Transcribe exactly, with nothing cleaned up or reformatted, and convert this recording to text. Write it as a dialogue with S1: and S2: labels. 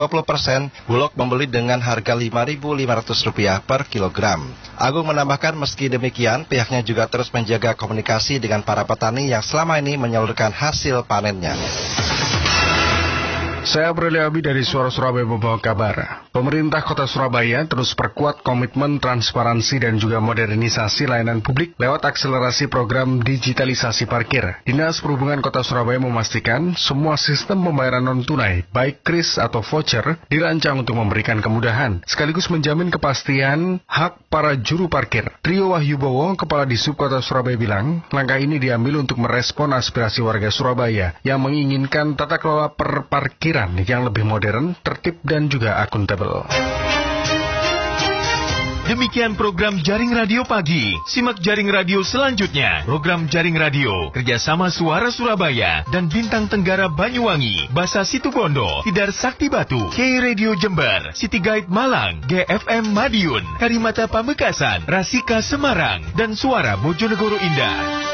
S1: dua puluh persen, Bulog membeli dengan harga lima ribu lima ratus rupiah per kilogram. Agung menambahkan meski demikian, pihaknya juga terus menjaga komunikasi dengan para petani yang selama ini menyalurkan hasil panennya.
S2: Saya Brili Abi dari Suara Surabaya membawa kabar. Pemerintah Kota Surabaya terus perkuat komitmen transparansi dan juga modernisasi layanan publik lewat akselerasi program digitalisasi parkir. Dinas Perhubungan Kota Surabaya memastikan semua sistem pembayaran non-tunai, baik kris atau voucher, dirancang untuk memberikan kemudahan, sekaligus menjamin kepastian hak para juru parkir. Trio Wahyubowo, Kepala Disub Kota Surabaya bilang, langkah ini diambil untuk merespon aspirasi warga Surabaya yang menginginkan tata kelola per parkir yang lebih modern, tertib, dan juga akuntabel.
S3: Demikian program Jaring Radio Pagi. Simak Jaring Radio selanjutnya. Program Jaring Radio kerjasama Suara Surabaya dan Bintang Tenggara Banyuwangi, Basa Situbondo, Tidar Sakti Batu, K Radio Jember, City Guide Malang, G F M Madiun, Karimata Pamekasan, Rasika Semarang, dan Suara Bojonegoro Indah.